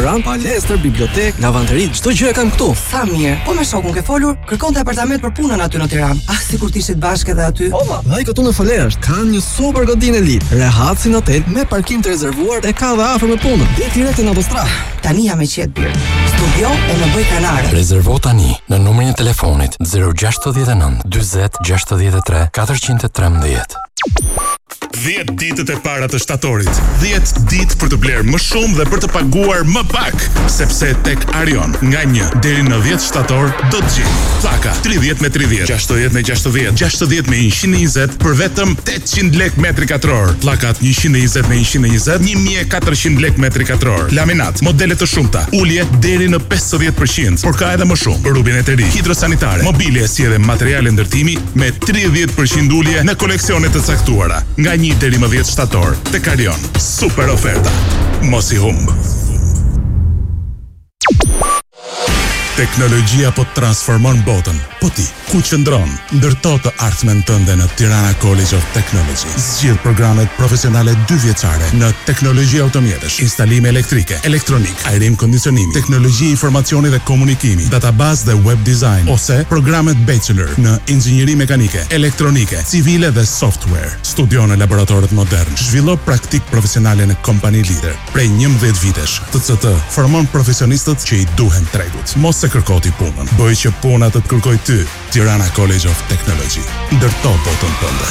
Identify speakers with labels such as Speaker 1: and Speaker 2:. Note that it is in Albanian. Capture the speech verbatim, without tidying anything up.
Speaker 1: restorant, palestër, bibliotek, lavanderi, çdo gjë e kanë këtu.
Speaker 2: Sa mirë. Po me shokun ke folur? Kërkonte apartament për punën aty në Tiranë. Ah, sikur të ishit bashkë edhe aty.
Speaker 1: Po, ma, ai këtu në Foler është. Kanë një super godinë elit. Rehat si në hotel me parkim të rezervuar e ka dhe afër me punën. Dhe direkt në autostradë.
Speaker 2: Tani jam e qetë birë. Studio e në bëj kanare.
Speaker 3: Rezervo tani në numrin e telefonit zero gjasht nëntë dyzet gjashtëdhjetë e tre katërqind e trembëdhjetë.
Speaker 4: dhjetë ditët e para të shtatorit. dhjetë ditë për të bler më shumë dhe për të paguar më pak, sepse tek Arion nga një deri në dhjetë shtator do të gjej pllaka tridhjetë me tridhjetë, gjashtëdhjetë me gjashtëdhjetë, gjashtëdhjetë me njëqind e njëzet për vetëm tetëqind lekë metri katror. Pllakat njëqind e njëzet me njëqind e njëzet, një mijë e katërqind lekë metri katror. Laminat, modele të shumta, ulje deri në pesëdhjetë përqind, por ka edhe më shumë. Rubinet e ri, hidrosanitare, mobilje si edhe materiale ndërtimi me tridhjetë përqind ulje në koleksione të caktuara. Nga një deri më dhjetë shtator, tek Arion. Super oferta. Mos i humb. Teknologjia po transformon botën. Po ti, ku qëndron? Ndërto të ardhmen tënde në Tirana College of Technology. Zgjidh programet profesionale dy vjeçare në teknologji automjetësh, instalime elektrike, elektronik, ajrim kondicionimi, teknologji informacioni dhe komunikimi, database dhe web design, ose programet bachelor në inxhinieri mekanike, elektronike, civile dhe software. Studio në laboratorët modern. Zhvillo praktik profesionale në kompani lider. Prej njëmbëdhjetë vitesh, T C T formon profesionistët që i duhen tregut. Mos se kërko ti punën, bëj që puna të të kërkoj ty. Tirana College of Technology. Ndërto botën tënde.